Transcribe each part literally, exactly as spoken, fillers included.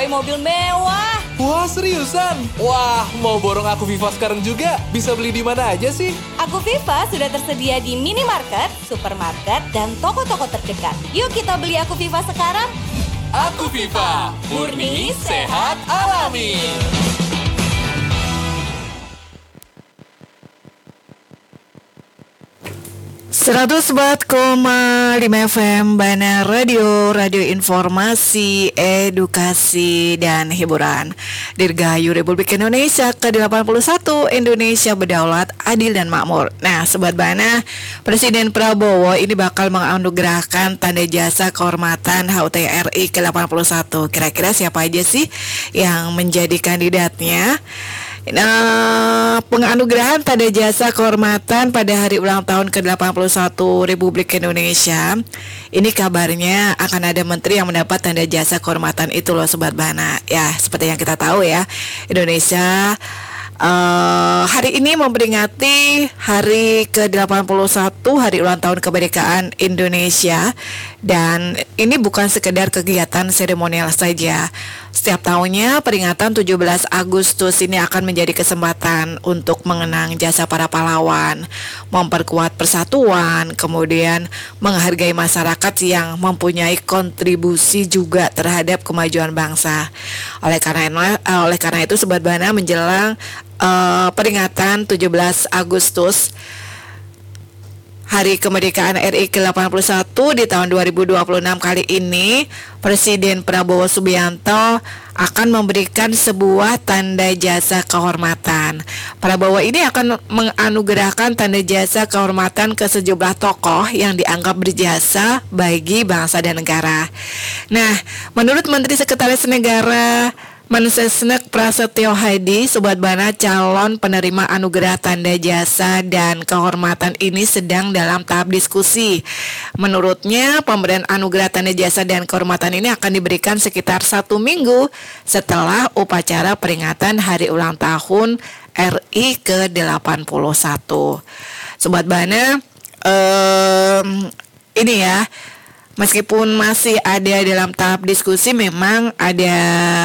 konvoi mobil mewah. Wah, seriusan? Wah, mau borong Aku Viva sekarang juga? Bisa beli di mana aja sih? Aku Viva sudah tersedia di minimarket, supermarket, dan toko-toko terdekat. Yuk kita beli Aku Viva sekarang. Aku Viva, murni, sehat, alami. seratus empat koma lima F M Bana Radio, radio informasi, edukasi, dan hiburan. Dirgahayu Republik Indonesia ke delapan puluh satu, Indonesia berdaulat, adil, dan makmur. Nah, Sobat Bana, Presiden Prabowo ini bakal menganugerahkan tanda jasa kehormatan H U T R I ke delapan puluh satu. Kira-kira siapa aja sih yang menjadi kandidatnya? Nah, penganugerahan tanda jasa kehormatan pada hari ulang tahun ke delapan puluh satu Republik Indonesia. Ini kabarnya akan ada menteri yang mendapat tanda jasa kehormatan itu loh Sobat Bana. Ya, seperti yang kita tahu ya, Indonesia Uh, hari ini memperingati hari ke delapan puluh satu, hari ulang tahun kemerdekaan Indonesia. Dan ini bukan sekedar kegiatan seremonial saja. Setiap tahunnya peringatan tujuh belas Agustus ini akan menjadi kesempatan untuk mengenang jasa para pahlawan, memperkuat persatuan, kemudian menghargai masyarakat yang mempunyai kontribusi juga terhadap kemajuan bangsa. Oleh karena oleh karena itu Sobat Bana, menjelang Uh, peringatan tujuh belas Agustus, Hari Kemerdekaan R I ke delapan puluh satu di tahun dua ribu dua puluh enam kali ini, Presiden Prabowo Subianto akan memberikan sebuah tanda jasa kehormatan. Prabowo ini akan menganugerahkan tanda jasa kehormatan ke sejumlah tokoh yang dianggap berjasa bagi bangsa dan negara. Nah, menurut Menteri Sekretaris Negara Mensesnek Prasetyo Hadi, Sobat Bana, calon penerima anugerah tanda jasa dan kehormatan ini sedang dalam tahap diskusi. Menurutnya, pemberian anugerah tanda jasa dan kehormatan ini akan diberikan sekitar satu minggu setelah upacara peringatan hari ulang tahun R I ke delapan puluh satu. Sobat Bana, um, ini ya, meskipun masih ada dalam tahap diskusi, memang ada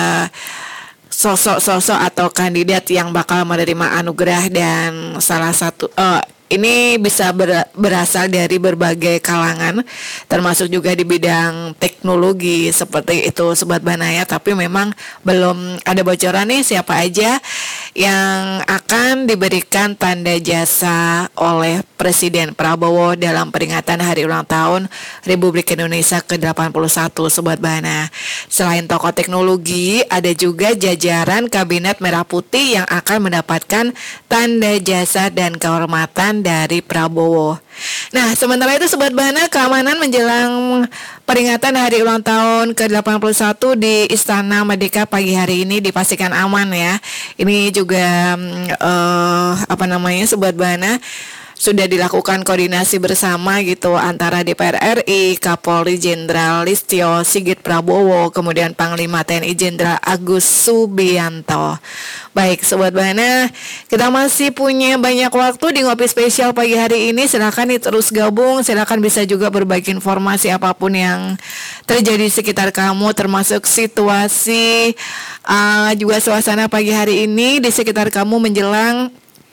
sosok-sosok atau kandidat yang bakal menerima anugerah, dan salah satu uh, ini bisa ber, berasal dari berbagai kalangan, termasuk juga di bidang teknologi seperti itu Sobat Bana ya. Tapi memang belum ada bocoran nih siapa aja yang akan diberikan tanda jasa oleh Presiden Prabowo dalam peringatan hari ulang tahun Republik Indonesia ke delapan puluh satu Sobat Bana. Selain tokoh teknologi, ada juga jajaran Kabinet Merah Putih yang akan mendapatkan tanda jasa dan kehormatan dari Prabowo. Nah, sementara itu Sobat Bana, keamanan menjelang peringatan hari ulang tahun ke delapan puluh satu di Istana Merdeka pagi hari ini dipastikan aman ya. Ini juga uh, apa namanya Sobat Bana, sudah dilakukan koordinasi bersama gitu antara D P R R I, Kapolri Jenderal Listio Sigit Prabowo, kemudian Panglima T N I Jenderal Agus Subianto. Baik Sobat Bana, kita masih punya banyak waktu di Ngopi Spesial pagi hari ini. Silakan nih terus gabung, silakan bisa juga berbagi informasi apapun yang terjadi di sekitar kamu, termasuk situasi uh, juga suasana pagi hari ini di sekitar kamu menjelang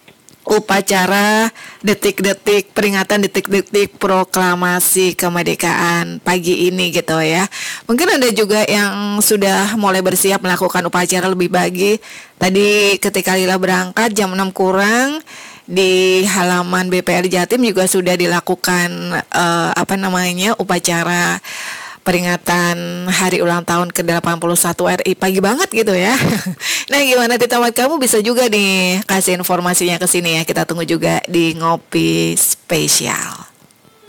upacara detik-detik peringatan detik-detik proklamasi kemerdekaan pagi ini gitu ya. Mungkin ada juga yang sudah mulai bersiap melakukan upacara lebih pagi. Tadi ketika Lila berangkat jam enam kurang di halaman B P R Jatim juga sudah dilakukan uh, apa namanya upacara peringatan hari ulang tahun ke delapan puluh satu R I pagi banget gitu ya. Nah, gimana di tempat kamu, bisa juga nih kasih informasinya ke sini ya. Kita tunggu juga di Ngopi Spesial.